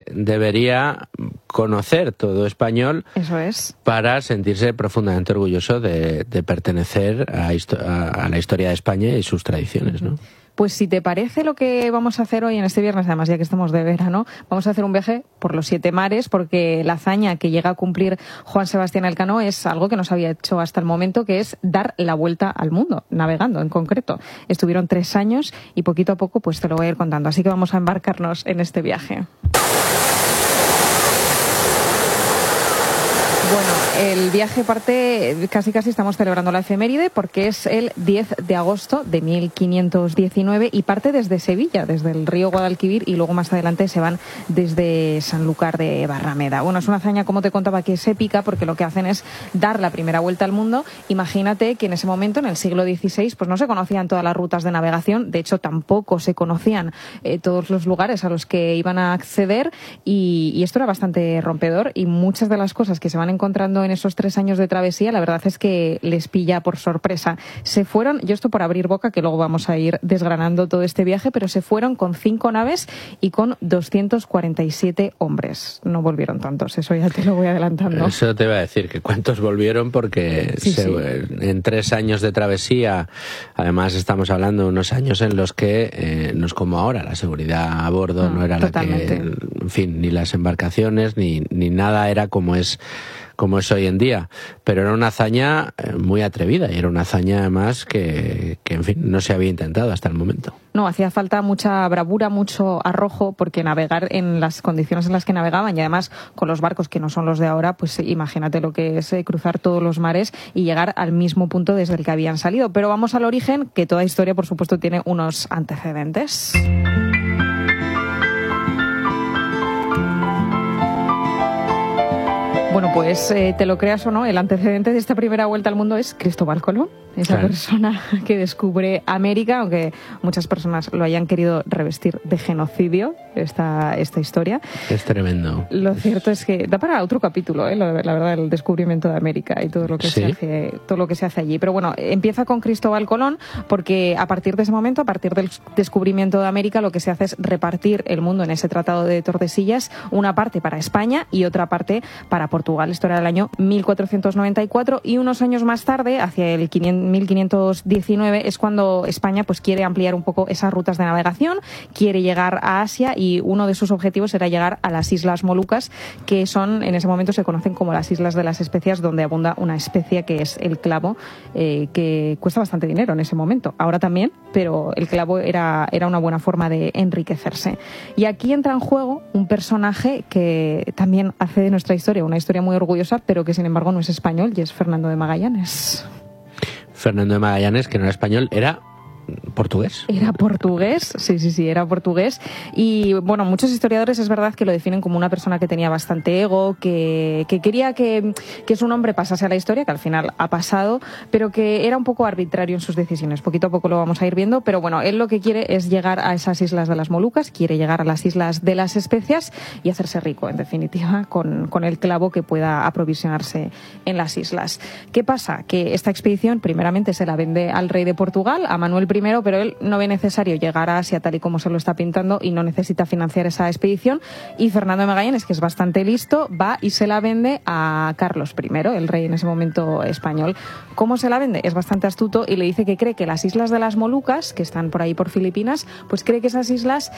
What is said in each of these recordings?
debería conocer todo español. Eso es. Para sentirse profundamente orgulloso de pertenecer a la historia de España y sus tradiciones, ¿no? Pues si te parece, lo que vamos a hacer hoy en este viernes, además ya que estamos de verano, vamos a hacer un viaje por los 7 mares, porque la hazaña que llega a cumplir Juan Sebastián Elcano es algo que no se había hecho hasta el momento, que es dar la vuelta al mundo, navegando en concreto. Estuvieron 3 años y poquito a poco pues te lo voy a ir contando. Así que vamos a embarcarnos en este viaje. Bueno, el viaje parte, casi estamos celebrando la efeméride porque es el 10 de agosto de 1519 y parte desde Sevilla, desde el río Guadalquivir, y luego más adelante se van desde Sanlúcar de Barrameda. Bueno, es una hazaña, como te contaba, que es épica porque lo que hacen es dar la primera vuelta al mundo. Imagínate que en ese momento, en el siglo XVI, pues no se conocían todas las rutas de navegación, de hecho tampoco se conocían todos los lugares a los que iban a acceder y esto era bastante rompedor, y muchas de las cosas que se van encontrando en esos 3 años de travesía, la verdad es que les pilla por sorpresa. Se fueron, yo esto por abrir boca, que luego vamos a ir desgranando todo este viaje, pero se fueron con 5 naves y con 247 hombres. No volvieron tantos, eso ya te lo voy adelantando. Eso te iba a decir, que cuántos volvieron, porque sí. En 3 años de travesía, además estamos hablando de unos años en los que, no es como ahora, la seguridad a bordo no era totalmente. la que, en fin, ni las embarcaciones, ni nada era como es hoy en día, pero era una hazaña muy atrevida y era una hazaña además que en fin, no se había intentado hasta el momento. No, hacía falta mucha bravura, mucho arrojo, porque navegar en las condiciones en las que navegaban, y además con los barcos que no son los de ahora, pues imagínate lo que es cruzar todos los mares y llegar al mismo punto desde el que habían salido. Pero vamos al origen, que toda historia, por supuesto, tiene unos antecedentes. Bueno, pues te lo creas o no, el antecedente de esta primera vuelta al mundo es Cristóbal Colón, esa persona que descubre América, aunque muchas personas lo hayan querido revestir de genocidio, esta historia. Es tremendo. Lo cierto es que da para otro capítulo, la verdad, el descubrimiento de América y todo lo que se hace allí. Pero bueno, empieza con Cristóbal Colón, porque a partir de ese momento, a partir del descubrimiento de América, lo que se hace es repartir el mundo en ese Tratado de Tordesillas, una parte para España y otra parte para Portugal. Esto era el año 1494, y unos años más tarde, hacia el 1519, es cuando España pues quiere ampliar un poco esas rutas de navegación, quiere llegar a Asia, y uno de sus objetivos era llegar a las Islas Molucas, que son, en ese momento se conocen como las Islas de las Especias, donde abunda una especia que es el clavo, que cuesta bastante dinero en ese momento. Ahora también, pero el clavo era una buena forma de enriquecerse. Y aquí entra en juego un personaje que también hace de nuestra historia una historia muy orgullosa, pero que sin embargo no es español, y es Fernando de Magallanes. Fernando de Magallanes, que no era español, era portugués. Era portugués, sí, era portugués. Y bueno, muchos historiadores es verdad que lo definen como una persona que tenía bastante ego, que quería que su nombre pasase a la historia, que al final ha pasado, pero que era un poco arbitrario en sus decisiones. Poquito a poco lo vamos a ir viendo, pero bueno, él lo que quiere es llegar a esas Islas de las Molucas, quiere llegar a las Islas de las Especias y hacerse rico, en definitiva, con el clavo que pueda aprovisionarse en las islas. ¿Qué pasa? Que esta expedición primeramente se la vende al rey de Portugal, a Manuel I, pero él no ve necesario llegar a Asia tal y como se lo está pintando y no necesita financiar esa expedición, y Fernando de Magallanes, que es bastante listo, va y se la vende a Carlos I, el rey en ese momento español. ¿Cómo se la vende? Es bastante astuto y le dice que cree que las Islas de las Molucas, que están por ahí por Filipinas, pues cree que esas islas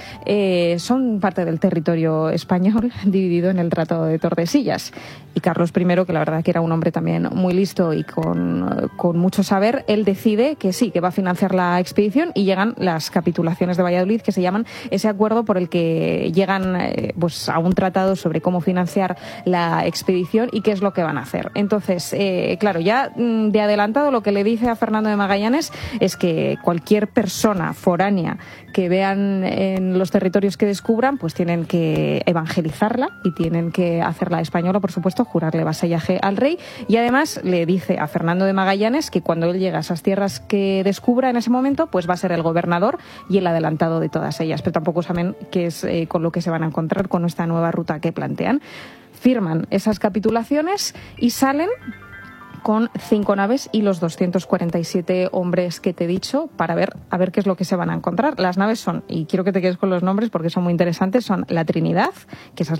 son parte del territorio español dividido en el Tratado de Tordesillas. Y Carlos I, que la verdad que era un hombre también muy listo y con mucho saber, él decide que sí, que va a financiar la expedición, y llegan las capitulaciones de Valladolid, que se llaman ese acuerdo por el que llegan pues a un tratado sobre cómo financiar la expedición y qué es lo que van a hacer. Entonces, claro, ya de adelantado lo que le dice a Fernando de Magallanes es que cualquier persona foránea que vean en los territorios que descubran, pues tienen que evangelizarla y tienen que hacerla española, por supuesto, jurarle vasallaje al rey, y además le dice a Fernando de Magallanes que cuando él llega a esas tierras que descubra en ese momento, pues va a ser el gobernador y el adelantado de todas ellas, pero tampoco saben qué es con lo que se van a encontrar con esta nueva ruta que plantean. Firman esas capitulaciones y salen con 5 naves y los 247 hombres que te he dicho para ver qué es lo que se van a encontrar. Las naves son, y quiero que te quedes con los nombres porque son muy interesantes, son la Trinidad, que esa es